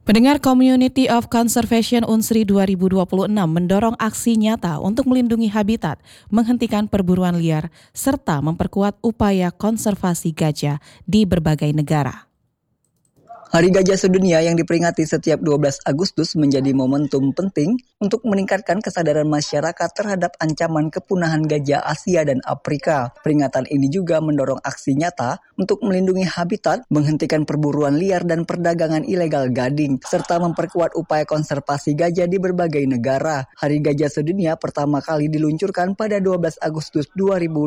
Pendengar Community of Conservation Unsri 2026 mendorong aksi nyata untuk melindungi habitat, menghentikan perburuan liar, serta memperkuat upaya konservasi gajah di berbagai negara. Hari Gajah Sedunia yang diperingati setiap 12 Agustus menjadi momentum penting untuk meningkatkan kesadaran masyarakat terhadap ancaman kepunahan gajah Asia dan Afrika. Peringatan ini juga mendorong aksi nyata untuk melindungi habitat, menghentikan perburuan liar dan perdagangan ilegal gading, serta memperkuat upaya konservasi gajah di berbagai negara. Hari Gajah Sedunia pertama kali diluncurkan pada 12 Agustus 2012.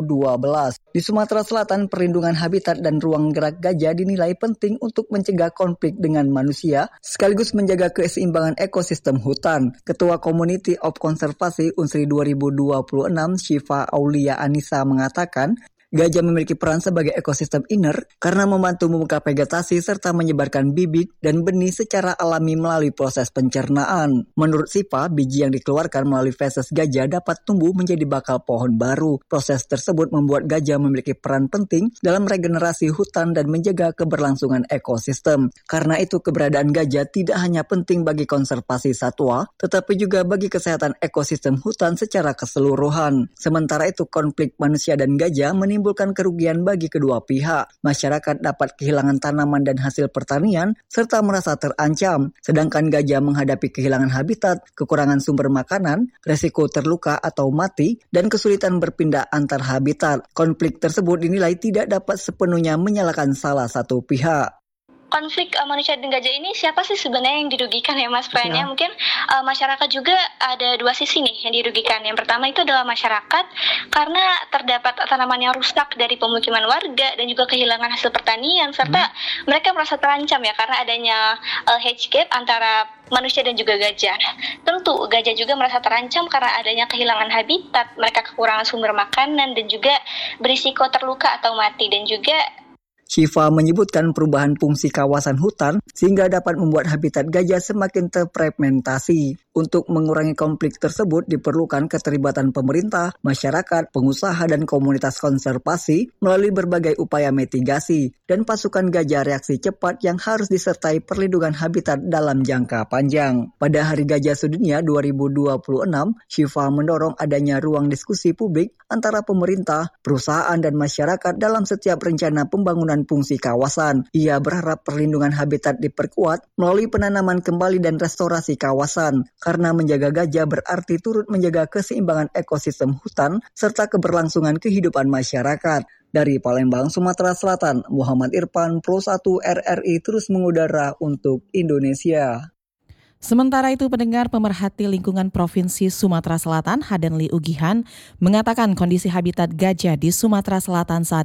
Di Sumatera Selatan, perlindungan habitat dan ruang gerak gajah dinilai penting untuk mencegah konflik dengan manusia, sekaligus menjaga keseimbangan ekosistem hutan. Ketua Community of Conservation Unsri 2026, Syifa Aulia Anissa mengatakan, gajah memiliki peran sebagai ekosistem inner karena membantu membuka vegetasi serta menyebarkan bibit dan benih secara alami melalui proses pencernaan. Menurut Syifa, biji yang dikeluarkan melalui feses gajah dapat tumbuh menjadi bakal pohon baru. Proses tersebut membuat gajah memiliki peran penting dalam regenerasi hutan dan menjaga keberlangsungan ekosistem. Karena itu, keberadaan gajah tidak hanya penting bagi konservasi satwa, tetapi juga bagi kesehatan ekosistem hutan secara keseluruhan. Sementara itu, konflik manusia dan gajah menimbulkan kerugian bagi kedua pihak. Masyarakat dapat kehilangan tanaman dan hasil pertanian serta merasa terancam, sedangkan gajah menghadapi kehilangan habitat, kekurangan sumber makanan, resiko terluka atau mati, dan kesulitan berpindah antar habitat. Konflik tersebut dinilai tidak dapat sepenuhnya menyalahkan salah satu pihak. Konflik manusia dan gajah ini siapa sih sebenarnya yang dirugikan ya Mas Brian? Ya. Mungkin masyarakat juga ada dua sisi nih yang dirugikan. Yang pertama itu adalah masyarakat karena terdapat tanaman yang rusak dari pemukiman warga dan juga kehilangan hasil pertanian serta mereka merasa terancam ya karena adanya hedge gap antara manusia dan juga gajah. Tentu gajah juga merasa terancam karena adanya kehilangan habitat, mereka kekurangan sumber makanan dan juga berisiko terluka atau mati dan juga Syifa menyebutkan perubahan fungsi kawasan hutan sehingga dapat membuat habitat gajah semakin terfragmentasi. Untuk mengurangi konflik tersebut diperlukan keterlibatan pemerintah, masyarakat, pengusaha, dan komunitas konservasi melalui berbagai upaya mitigasi dan pasukan gajah reaksi cepat yang harus disertai perlindungan habitat dalam jangka panjang. Pada Hari Gajah Sedunia 2026, Syifa mendorong adanya ruang diskusi publik antara pemerintah, perusahaan, dan masyarakat dalam setiap rencana pembangunan fungsi kawasan. Ia berharap perlindungan habitat diperkuat melalui penanaman kembali dan restorasi kawasan, karena menjaga gajah berarti turut menjaga keseimbangan ekosistem hutan serta keberlangsungan kehidupan masyarakat. Dari Palembang, Sumatera Selatan, Muhammad Irfan, Pro 1 RRI terus mengudara untuk Indonesia. Sementara itu, pendengar, pemerhati lingkungan Provinsi Sumatera Selatan, Hadenli Ugihan, mengatakan kondisi habitat gajah di Sumatera Selatan saat